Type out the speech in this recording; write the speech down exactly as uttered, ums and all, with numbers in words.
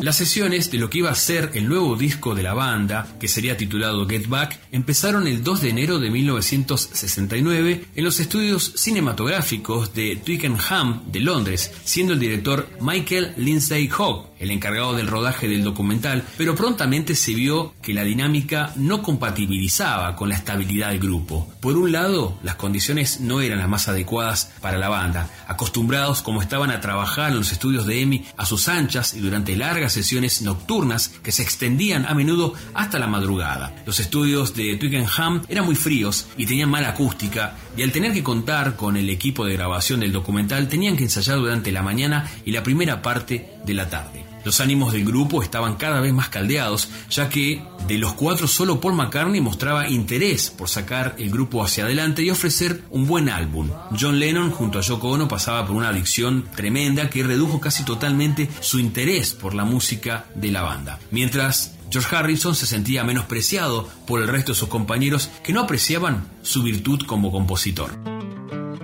Las sesiones de lo que iba a ser el nuevo disco de la banda, que sería titulado Get Back, empezaron el dos de enero de mil novecientos sesenta y nueve en los estudios cinematográficos de Twickenham de Londres, siendo el director Michael Lindsay Hogg el encargado del rodaje del documental, pero prontamente se vio que la dinámica no compatibilizaba con la estabilidad del grupo. Por un lado, las condiciones no eran las más adecuadas para la banda, acostumbrados como estaban a trabajar en los estudios de EMI a sus anchas y durante largas sesiones nocturnas que se extendían a menudo hasta la madrugada. Los estudios de Twickenham eran muy fríos y tenían mala acústica, y al tener que contar con el equipo de grabación del documental tenían que ensayar durante la mañana y la primera parte de la tarde. Los ánimos del grupo estaban cada vez más caldeados, ya que de los cuatro solo Paul McCartney mostraba interés por sacar el grupo hacia adelante y ofrecer un buen álbum. John Lennon junto a Yoko Ono pasaba por una adicción tremenda que redujo casi totalmente su interés por la música de la banda. Mientras George Harrison se sentía menospreciado por el resto de sus compañeros que no apreciaban su virtud como compositor.